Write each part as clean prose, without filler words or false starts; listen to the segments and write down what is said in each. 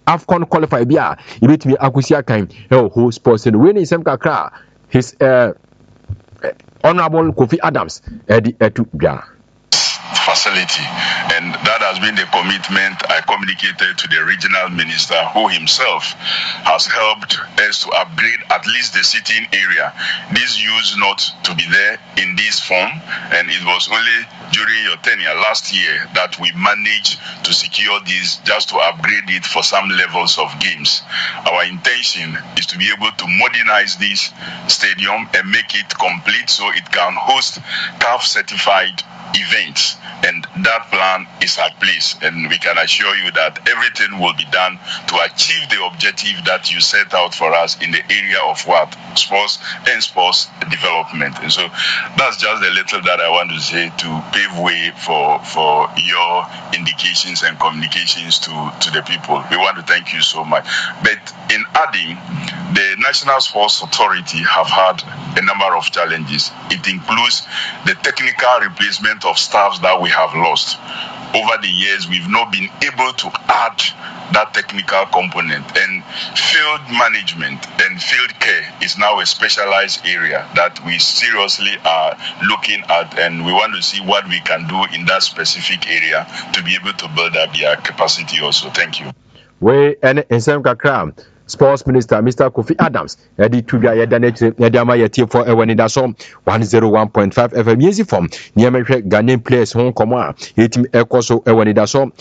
AFCON qualifier bi a ibetumi akusia kan whole sports no we ni sem kakra his Honorable Kofi Adams etu bia facility, and that has been the commitment I communicated to the regional minister, who himself has helped us to upgrade at least the sitting area. This used not to be there in this form, and it was only during your tenure last year that we managed to secure this, just to upgrade it for some levels of games. Our intention is to be able to modernize this stadium and make it complete so it can host CAF certified events, and that plan is at place, and we can assure you that everything will be done to achieve the objective that you set out for us in the area of what sports and sports development. And so that's just a little that I want to say to pave way for your indications and communications to the people. We want to thank you so much. But in adding, the National Sports Authority have had a number of challenges. It includes the technical replacement of staffs that we have lost. Over the years, we've not been able to add that technical component, and field management and field care is now a specialized area that we seriously are looking at, and we want to see what we can do in that specific area to be able to build up their capacity also. Thank you. We and Nsem Kakra, Sports Minister Mr. Kofi Adams, Eddie Tuga Yadanet, Yadama Yeti for Ewanidaso, 101.5 FM Easy Form, Niameke Ghanaian Players Home Command, Hitim Ekoso Ewanidaso,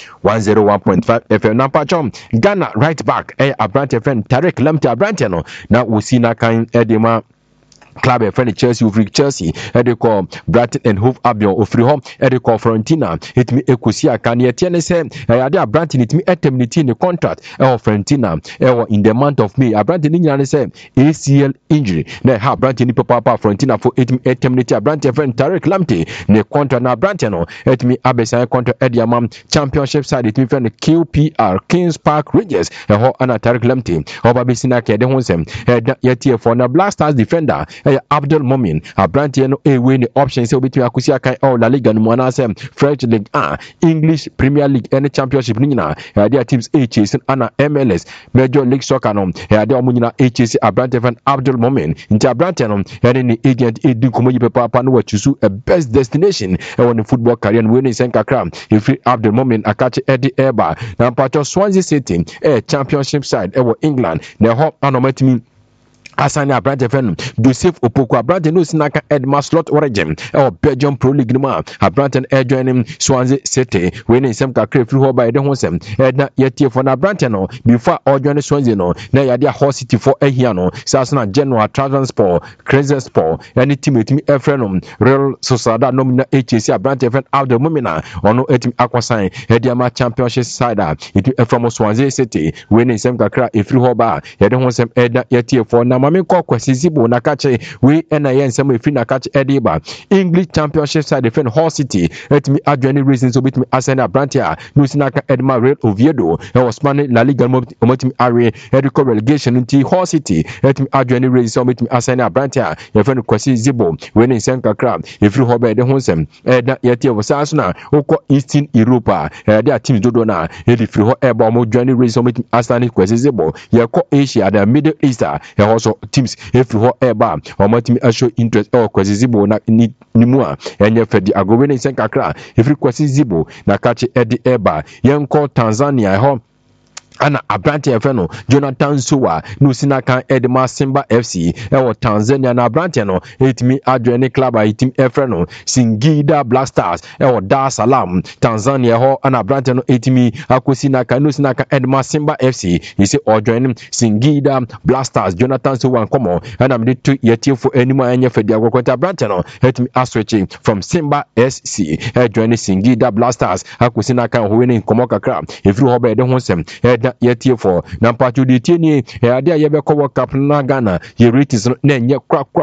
101.5 FM Nampachom, Ghana right back, Abrante FM, Tarek Lamte Abranteno, now Usina Kain Edema. Club a friend Chelsea over Chelsea they call Brighton and Hove Albion ofri home they call Fiorentina it me ekusia kan ye tie ne say ade Brighton it me terminate the contract Fiorentina in the month of May Brighton ni nyane say ACL injury na ha Brighton ni papa Fiorentina for it me terminate Brighton friend Tarek Lamptey ne contract na Brighton no it me abesan contract e am championship side it me friend QPR Kings Park Rangers ho ana Tarek Lamptey oba besina ke de ho nsem ye tie for na Black Stars defender Abdul Momin Abrante no win the option say obetumi akusi akan La Liga no na say French League English Premier League and Championship ni nyina their teams chase ana MLS Major League Soccer no their omunyina chase Abrante fan Abdul Momin nti Abrante no ni agent edu komo yi papa no wachusu a best destination on the football career no we sen kakra if Abdul Momin akache Eddie Eba na pacho Swansea City championship side England na ho anomatimi Asani Abrante Fenum, Joseph Opoko Abrante no Sinaka Edma Slot Origin, or Belgium Pro League Numa, Abrante joining Swansea City, winning some Kakre through by the Honsem, Edna Yeti for Abrante no, before all joining Swansea no, Nayadia Horse City for Ehiano, Sasana General Transport, Crescent Sport, any team with me Efrenum, Real Sociedad Nomina HC Abrante Fen out the Mumina, or no etim Aquasign, Ediama Championship side, it from Swansea City, winning some Kakra if you hoba, Edhonsem Edna Yeti for Nama. Kwesi Zibo nakache we na yen sem efi nakache ediba English Championship side defend Hull City let me adjoining reasons so between Arsenal Brantia no sinaka Edma Real Oviedo and was manning La Liga omotimi are edico relegation into Hull City let me adjoining reasons so between Arsenal Brantia your friend Kwesi Zibo when in Senka Crab if you hobe the honsem edna yeti was Arsenal oko Eastern Europa their teams dodo na if you hobe mo joining reasons so between Arsenal Kwesi Zibo yako Asia the Middle East also teams if you eba or multi show interest or Kwesi Zibo na nimua enye fedi agowene senka kra if you Kwesi Zibo na catch Eddie Eba yenko Tanzania ho ana Abrante Efeno Jonathan Suwa no sinaka Edma Simba FC Tanzania na Abrante no etimi adwene club itim Efeno Singida Black Stars Dar es Salaam Tanzania ho ana Abrante no etimi akosinaka no sinaka Edma Simba FC yise odwene Singida Black Stars Jonathan Suwa nkomo ana me to yetifo anima enye fedi agokwenta Abrante no etimi switching from Simba SC adwene Singida Black Stars akosinaka ho weni nkomo kakra efiri ho be de ho sem yetie for na mpacho de tieni ade ayebe ko World Cup na Ghana ye rates na enye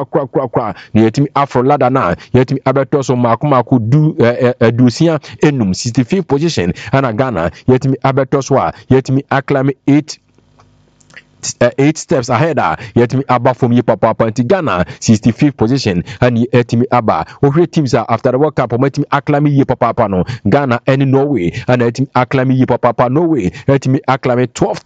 kra na yetimi Afro Ladder na yetimi abeto so makomako dusia enum 65th position ana Ghana yetimi abeto so yetimi acclaim 8 steps ahead yet me aba from ye papa anti Ghana 65th position and yet me aba ohwe teams after the World Cup yet me acclaim ye papa no Ghana and Norway and yet me acclaim ye papa Norway yet me acclaim 12th